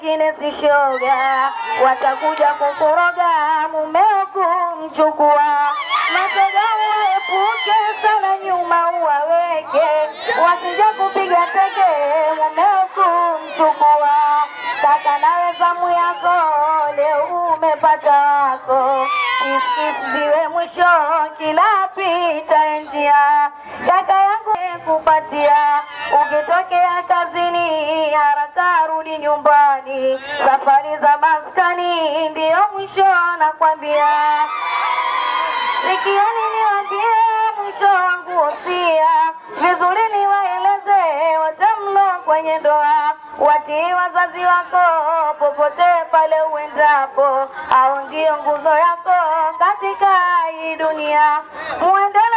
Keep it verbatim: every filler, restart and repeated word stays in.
kine si shoga, watakuja kukoroga mumeo kumchukua. Matega uepuke sana nyuma uwaweke, wasija kupiga teke mumeo kumchukua. Kaka nawe zamu yako leo umepata wako, isiwe mwisho kila pita njia. Kaka yangu kupatia, ukitokea kazini haraka rudi nyumbani, safari za maskani ndio mwisho nakwambia. Sikioni niwaambie mwisho wangu usia, vizuri niwaeleze wote mlo kwenye ndoa. Watii wazazi wako popote pale uendapo, au ndio nguzo yako katika hii dunia. Muende